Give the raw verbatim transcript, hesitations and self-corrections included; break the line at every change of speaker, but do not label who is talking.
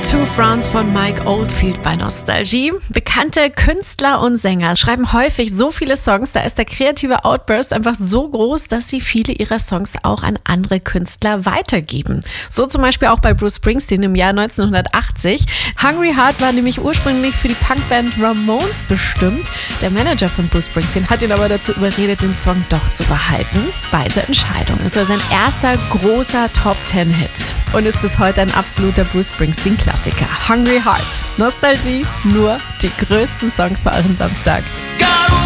To France von Mike Oldfield bei Nostalgie. Bekannte Künstler und Sänger schreiben häufig so viele Songs, da ist der kreative Outburst einfach so groß, dass sie viele ihrer Songs auch an andere Künstler weitergeben. So zum Beispiel auch bei Bruce Springsteen im Jahr neunzehnhundertachtzig. Hungry Heart war nämlich ursprünglich für die Punkband Ramones bestimmt. Der Manager von Bruce Springsteen hat ihn aber dazu überredet, den Song doch zu behalten. Weise Entscheidung. Es war sein erster großer Top-Ten-Hit und ist bis heute ein absoluter Bruce Springsteen-Klassiker. Hungry Heart. Nostalgie, nur die größten Songs für euren Samstag.